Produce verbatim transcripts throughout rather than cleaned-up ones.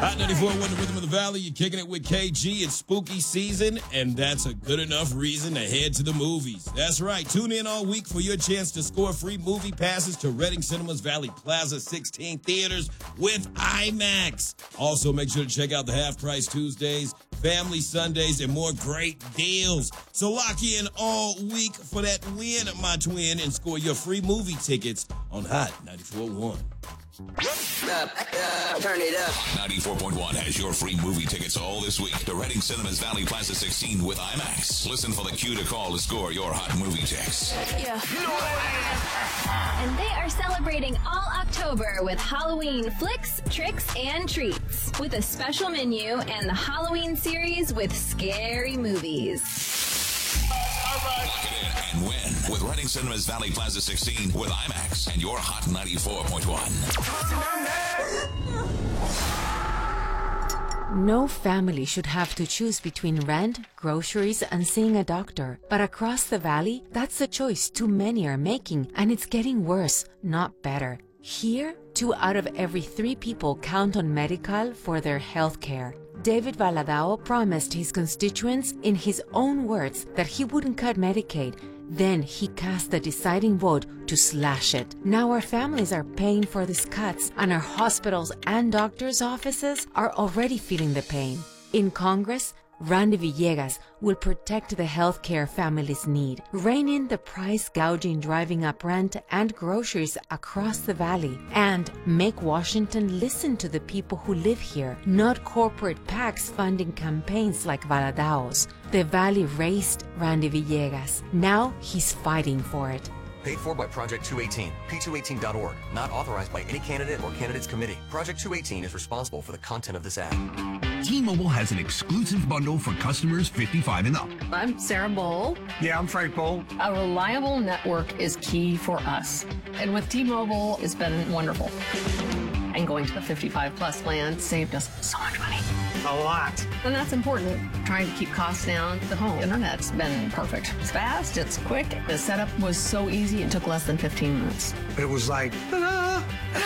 Hot ninety-four point one, the Rhythm of the Valley. You're kicking it with K G. It's spooky season, and that's a good enough reason to head to the movies. That's right. Tune in all week for your chance to score free movie passes to Reading Cinemas Valley Plaza sixteen theaters with IMAX. Also, make sure to check out the Half Price Tuesdays, Family Sundays, and more great deals. So lock in all week for that win, my twin, and score your free movie tickets on Hot ninety-four point one. Up, uh, turn it up. ninety-four point one has your free movie tickets all this week to Reading Cinemas Valley Plaza sixteen with IMAX. Listen for the cue to call to score your hot movie tickets. Yeah. And they are celebrating all October with Halloween flicks, tricks, and treats. With a special menu and the Halloween series with scary movies. Lock it in and win with Reading Cinemas Valley Plaza sixteen with IMAX and your Hot ninety-four point one. No family should have to choose between rent, groceries, and seeing a doctor. But across the valley, that's the choice too many are making, and it's getting worse, not better. Here, two out of every three people count on Medi-Cal for their health care. David Valadao promised his constituents in his own words that he wouldn't cut Medicaid. Then he cast the deciding vote to slash it. Now our families are paying for these cuts, and our hospitals and doctors' offices are already feeling the pain. In Congress, Randy Villegas will protect the health care families need, rein in the price gouging driving up rent and groceries across the valley, and make Washington listen to the people who live here, not corporate PACs funding campaigns like Valadao's. The valley raised Randy Villegas. Now he's fighting for it. Paid for by Project two eighteen, P two eighteen dot org. Not authorized by any candidate or candidates committee. Project two eighteen is responsible for the content of this ad. T-Mobile has an exclusive bundle for customers fifty-five and up. I'm Sarah Bowl. Yeah, I'm Frank Bowl. A reliable network is key for us. And with T-Mobile, it's been wonderful. And going to the fifty-five plus plan saved us so much money. A lot. And that's important. Trying to keep costs down. The home internet's been perfect. It's fast, it's quick. The setup was so easy, it took less than fifteen minutes. It was like, ta-da!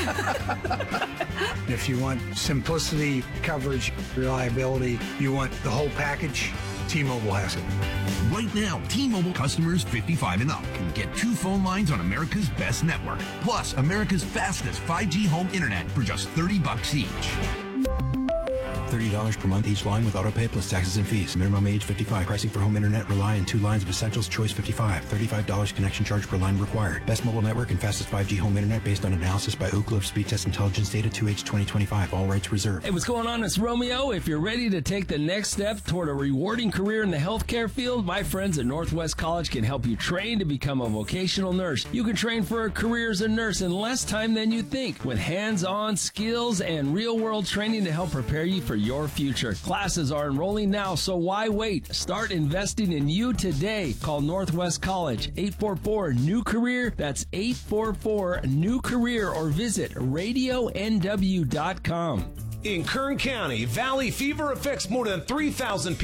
If you want simplicity, coverage, reliability, you want the whole package, T-Mobile has it. Right now, T-Mobile customers fifty-five and up can get two phone lines on America's best network, plus America's fastest five G home internet for just thirty bucks each. thirty dollars per month each line with autopay plus taxes and fees. Minimum age fifty-five. Pricing for home internet rely on two lines of Essentials Choice fifty-five. thirty-five dollars connection charge per line required. Best mobile network and fastest five G home internet based on analysis by Ookla of Speed Test Intelligence Data two H twenty twenty-five. All rights reserved. Hey, what's going on? It's Romeo. If you're ready to take the next step toward a rewarding career in the healthcare field, my friends at Northwest College can help you train to become a vocational nurse. You can train for a career as a nurse in less time than you think, with hands-on skills and real-world training to help prepare you for your future. Classes are enrolling now, so why wait? Start investing in you today. Call Northwest College, eight four four, new career. That's eight four four, new career, or visit radio N W dot com. In Kern County, Valley fever affects more than three thousand people.